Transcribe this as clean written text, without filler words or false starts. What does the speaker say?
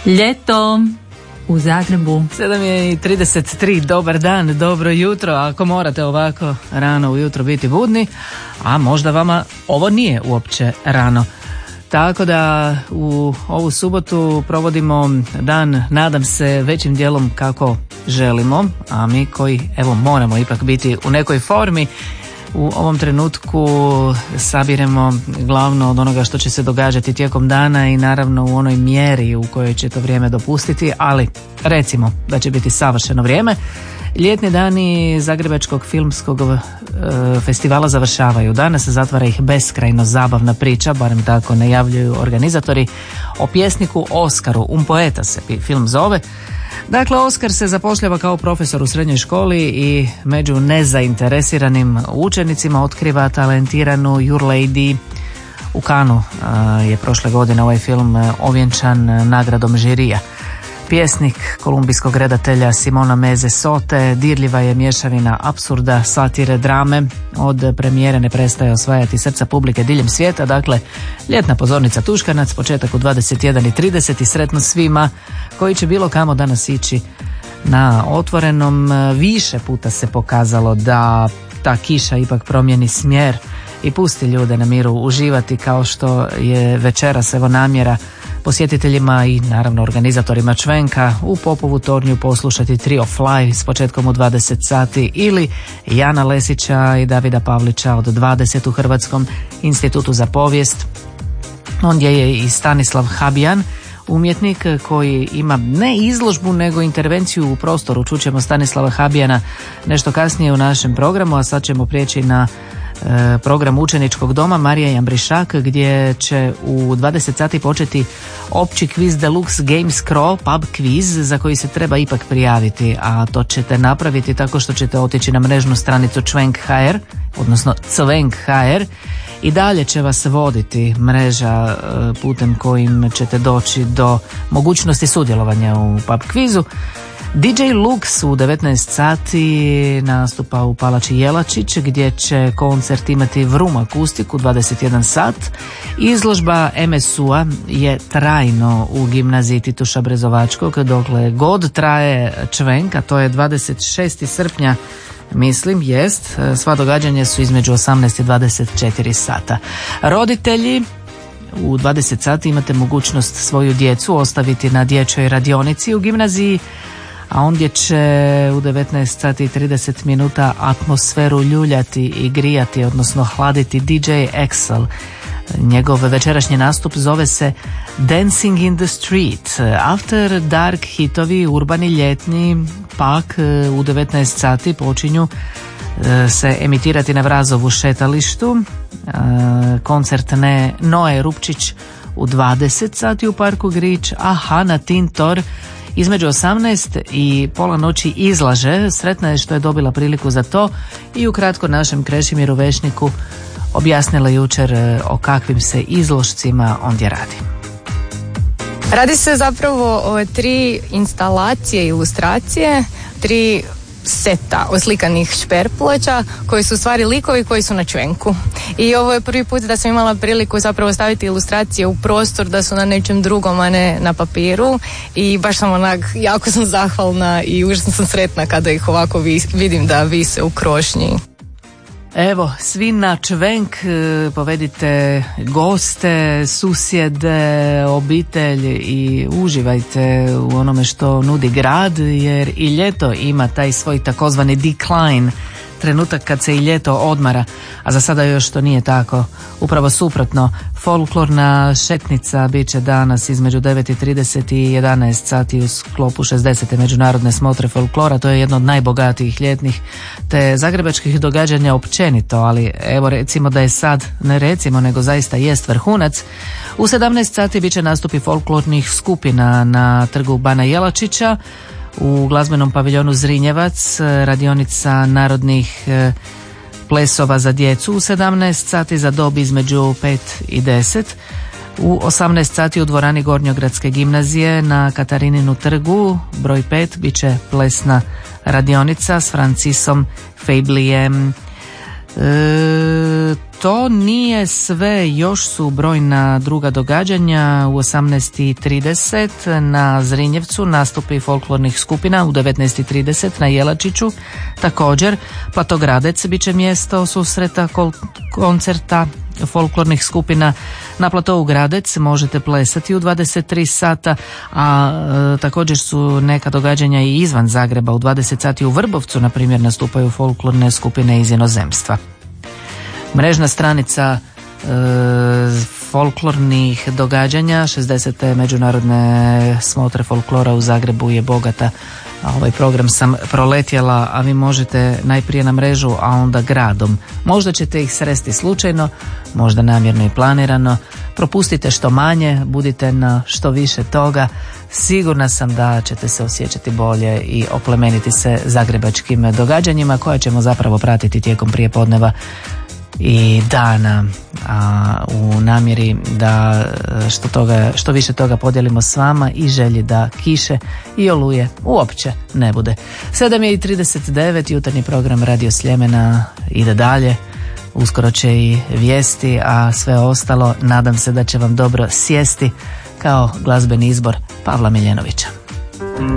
Ljeto u Zagrebu. 7:33, dobar dan, dobro jutro. Ako morate ovako rano ujutro biti budni, a možda vama ovo nije uopće rano. Tako da u ovu subotu provodimo dan, nadam se, većim dijelom kako želimo, a mi koji evo moramo ipak biti u nekoj formi, u ovom trenutku sabiremo glavno od onoga što će se događati tijekom dana i naravno u onoj mjeri u kojoj će to vrijeme dopustiti, ali recimo da će biti savršeno vrijeme. Ljetni dani Zagrebačkog filmskog festivala završavaju. Danas se zatvara ih beskrajno zabavna priča, barem tako najavljuju organizatori, o pjesniku Oskaru. Un poeta se film zove. Dakle, Oskar se zapošljava kao profesor u srednjoj školi i među nezainteresiranim učenicima otkriva talentiranu Your Lady. U Cannesu je prošle godine ovaj film ovjenčan nagradom žirija. Pjesnik kolumbijskog redatelja Simona Meze Sote dirljiva je mješavina apsurda, satire, drame. Od premijere ne prestaje osvajati srca publike diljem svijeta. Dakle, ljetna pozornica Tuškanac, početak u 21:30 i sretno svima koji će bilo kamo danas ići na otvorenom. Više puta se pokazalo da ta kiša ipak promijeni smjer i pusti ljude na miru uživati, kao što je večeras evo namjera posjetiteljima i naravno organizatorima Čvenka u Popovu tornju poslušati Trio Fly s početkom u 20 sati ili Jana Lesića i Davida Pavlića od 20 u Hrvatskom institutu za povijest. Ondje je i Stanislav Habijan, umjetnik koji ima ne izložbu nego intervenciju u prostoru. Čućemo Stanislava Habijana nešto kasnije u našem programu, a sad ćemo prijeći na program učeničkog doma Marija Jambrišak, gdje će u 20 sati početi opći kviz Deluxe Games Crawl pub kviz za koji se treba ipak prijaviti, a to ćete napraviti tako što ćete otići na mrežnu stranicu Čvenk.hr, odnosno Cvenk.hr, i dalje će vas voditi mreža putem kojim ćete doći do mogućnosti sudjelovanja u pub kvizu. DJ Lux u 19 sati nastupa u Palači Jelačić, gdje će koncert imati Vrum akustiku 21 sat. Izložba MSU-a je trajno u gimnaziji Tituša Brezovačkog dokle god traje Čvenk, a to je 26. srpnja, mislim, jest. Sva događanja su između 18 i 24 sata. Roditelji, u 20 sati imate mogućnost svoju djecu ostaviti na dječjoj radionici u gimnaziji, a ondje će u 19 sati i 30 minuta atmosferu ljuljati i grijati, odnosno hladiti DJ Excel. Njegov večerašnji nastup zove se Dancing in the Street. After Dark hitovi, urbani ljetni, pak u 19 sati počinju se emitirati na Vrazovu šetalištu. Koncert Noe Rupčić u 20 sati u Parku Grič, a Hana Tintor između 18 i pola noći izlaže. Sretna je što je dobila priliku za to i ukratko našem Krešimiru Vešniku objasnila jučer o kakvim se izložcima ondje radi. Radi se zapravo o 3 instalacije, ilustracije, 3 seta oslikanih šperploča koji su u stvari likovi koji su na Čvenku. I ovo je prvi put da sam imala priliku zapravo staviti ilustracije u prostor, da su na nečem drugom, a ne na papiru, i baš sam jako sam zahvalna i užasno sam sretna kada ih ovako vidim da vise u krošnji. Evo, svi na Čvenk, povedite goste, susjede, obitelj i uživajte u onome što nudi grad, jer i ljeto ima taj svoj takozvani decline, trenutak kad se i ljeto odmara, a za sada još to nije tako. Upravo suprotno, folklorna šetnica bit će danas između 9:30 i 11 sati u sklopu 60. međunarodne smotre folklora. To je jedno od najbogatijih ljetnih te zagrebačkih događanja općenito, ali evo recimo da je sad, ne recimo nego zaista jest vrhunac. U 17 sati bit će nastupi folklornih skupina na trgu Bana Jelačića. U glazbenom paviljonu Zrinjevac radionica narodnih plesova za djecu u 17 sati za dob između 5 i 10. U 18 sati u dvorani Gornjogradske gimnazije na Katarininu trgu broj 5 bit će plesna radionica s Francisom Fejblijem. to nije sve, još su brojna druga događanja. U 18:30 na Zrinjevcu nastupi folklornih skupina, u 19:30 na Jelačiću također. Platogradec bit će mjesto susreta koncerta folklornih skupina. Na platovu Gradec možete plesati u 23 sata, a također su neka događanja i izvan Zagreba. U 20 sati u Vrbovcu, na primjer, nastupaju folklorne skupine iz inozemstva. Mrežna stranica folklornih događanja 60. međunarodne smotre folklora u Zagrebu je bogata. Ovaj program sam proletjela, a vi možete najprije na mrežu, a onda gradom. Možda ćete ih sresti slučajno, možda namjerno i planirano. Propustite što manje, budite na što više toga. Sigurna sam da ćete se osjećati bolje i oplemeniti se zagrebačkim događanjima koja ćemo zapravo pratiti tijekom prijepodneva i dana, a u namjeri da što više toga podijelimo s vama i želji da kiše i oluje uopće ne bude. 7:39, jutarnji program Radio Sljemena ide dalje. Uskoro će i vijesti, a sve ostalo nadam se da će vam dobro sjesti kao glazbeni izbor Pavla Miljenovića.